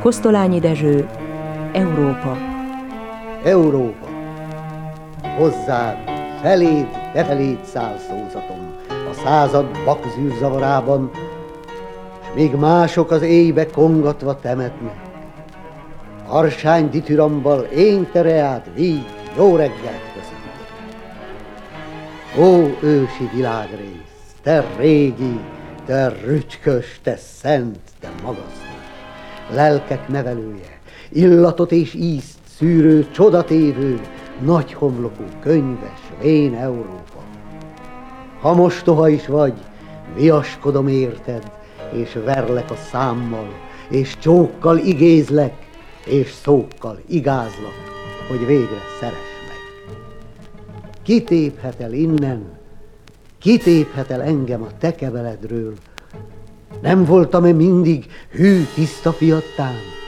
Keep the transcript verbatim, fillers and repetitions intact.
Kosztolányi Dezső, Európa. Európa, hozzád, feléd, befeléd száll szózatom, a század bakzűrzavarában, s még mások az éjbe kongatva temetnek. Harsány ditürambal én tereát víg, jó reggelt köszönt. Ó, ősi világrész, te régi, te rücskös, te szent, te magasztos, lelkek nevelője, illatot és ízt szűrő, csodatévő, nagy homlokú, könyves, vén Európa. Ha mostoha is vagy, viaskodom érted, és verlek a számmal, és csókkal igézlek, és szókkal igázlak, hogy végre szeress meg. Kitéphet el innen, kitéphet el engem a te kebeledről? Nem voltam-e mindig hű, tiszta fiattám?